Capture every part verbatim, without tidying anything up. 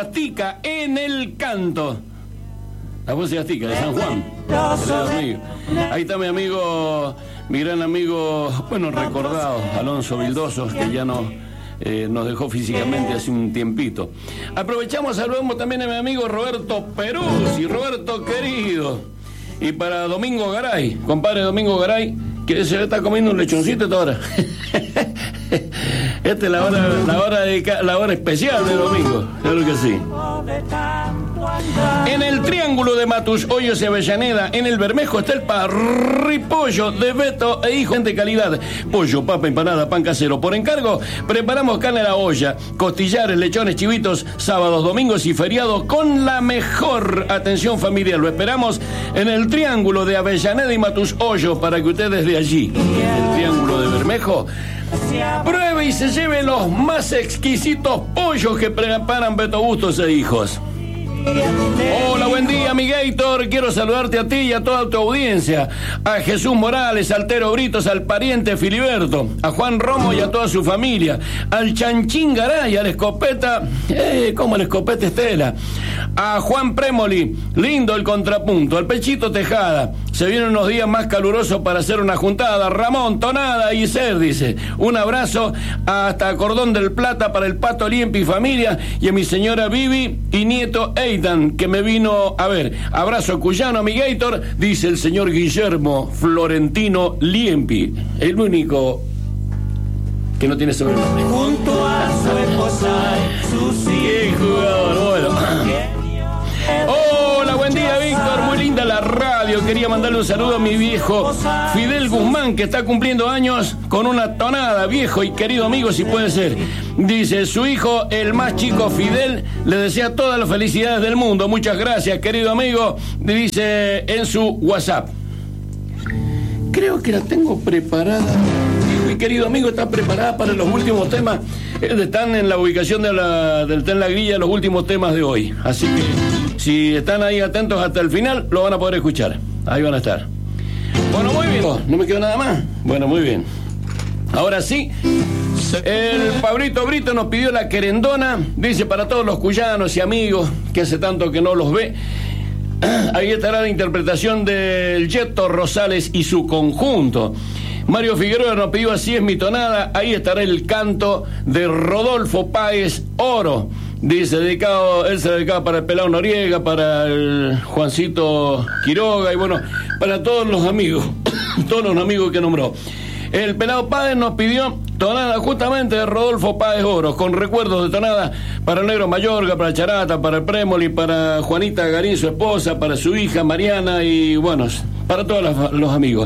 Astica en el canto. La voz de Astica, de San Juan. Ahí está mi amigo, mi gran amigo, bueno, recordado, Alonso Vildoso, que ya no eh, nos dejó físicamente hace un tiempito. Aprovechamos, saludamos también a mi amigo Roberto Peruzzi, Roberto querido. Y para Domingo Garay, compadre Domingo Garay, que se está comiendo un lechoncito esta hora. Esta es la hora, la hora, de, la hora especial de domingo, claro que sí. En el Triángulo de Matus, Hoyos y Avellaneda, en el Bermejo, está el parripollo de Beto e Hijo de calidad. Pollo, papa, empanada, pan casero. Por encargo, preparamos carne a la olla, costillares, lechones, chivitos, sábados, domingos y feriados con la mejor atención familiar. Lo esperamos en el Triángulo de Avellaneda y Matus, Hoyos, para que ustedes de allí, el Triángulo de Bermejo, pruebe y se lleve los más exquisitos pollos que preparan Beto Bustos e Hijos. Hola, buen día, mi Gator. Quiero saludarte a ti y a toda tu audiencia. A Jesús Morales, Altero Britos, al pariente Filiberto, a Juan Romo y a toda su familia, al Chanchín Garay, a la escopeta, eh, como la escopeta Estela, a Juan Premoli, lindo el contrapunto, al Pechito Tejada. Se vienen unos días más calurosos para hacer una juntada. Ramón, Tonada y Ser, dice. Un abrazo hasta Cordón del Plata para el Pato Liempi y familia, y a mi señora Vivi y nieto Eitan, que me vino a ver. Abrazo cuyano, amigator, dice el señor Guillermo Florentino Liempi, el único que no tiene sobrenombre. Junto a su esposa, su ¡qué jugador! Bueno. Hola, buen día, Víctor. Muy linda la radio. Quería mandarle un saludo a mi viejo Fidel Guzmán, que está cumpliendo años, con una tonada, viejo y querido amigo, si puede ser. Dice, su hijo, el más chico Fidel, le desea todas las felicidades del mundo. Muchas gracias, querido amigo. Dice en su WhatsApp. Creo que la tengo preparada. Mi querido amigo, está preparada para los últimos temas. Están en la ubicación de la, del Ten La Grilla, los últimos temas de hoy. Así que si están ahí atentos hasta el final, lo van a poder escuchar. Ahí van a estar. Bueno, muy bien. ¿No me quedó nada más? Bueno, muy bien. Ahora sí, el Pablito Brito nos pidió la querendona. Dice, para todos los cuyanos y amigos, que hace tanto que no los ve. Ahí estará la interpretación del Yeto Rosales y su conjunto. Mario Figueroa nos pidió Así es mi tonada. Ahí estará el canto de Rodolfo Páez Oro. Dice, dedicado, él se dedicaba para el Pelao Noriega, para el Juancito Quiroga y bueno, para todos los amigos, todos los amigos que nombró. El Pelao Páez nos pidió tonada justamente de Rodolfo Páez Oro, con recuerdos de tonada para el Negro Mayorga, para Charata, para el Premoli, para Juanita Garín, su esposa, para su hija Mariana y bueno, para todos los, los amigos.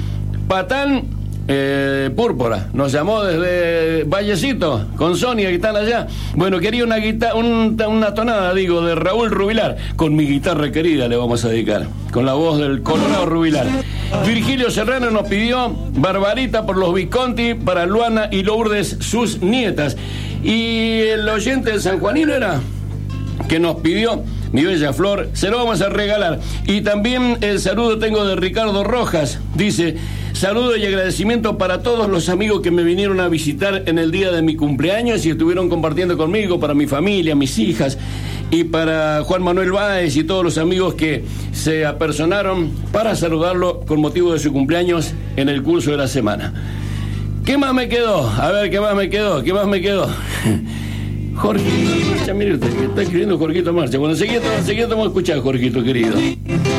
Patán eh, Púrpura nos llamó desde Vallecito con Sonia, que están allá. Bueno, quería una guitarra, un, una tonada, digo, de Raúl Rubilar. Con mi guitarra querida le vamos a dedicar, con la voz del Colorado Rubilar. Virgilio Serrano nos pidió Barbarita por los Visconti, para Luana y Lourdes, sus nietas. Y el oyente de San Juanino era que nos pidió Mi Bella Flor, se lo vamos a regalar. Y también el saludo tengo de Ricardo Rojas, dice, saludo y agradecimiento para todos los amigos que me vinieron a visitar en el día de mi cumpleaños y estuvieron compartiendo conmigo, para mi familia, mis hijas, y para Juan Manuel Báez y todos los amigos que se apersonaron para saludarlo con motivo de su cumpleaños en el curso de la semana. ¿Qué más me quedó? A ver, ¿qué más me quedó? ¿Qué más me quedó? Jorgito Marcha, mire usted, que está escribiendo Jorgito Marcha. Bueno, enseguida, enseguida vamos a escuchar, Jorgito querido.